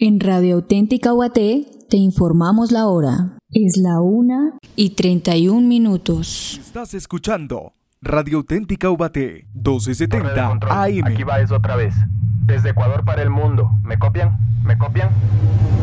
En Radio Auténtica UAT te informamos la hora. Es la 1:31. Estás escuchando Radio Auténtica UAT 1270 AM. Aquí va eso otra vez. Desde Ecuador para el mundo. ¿Me copian? ¿Me copian?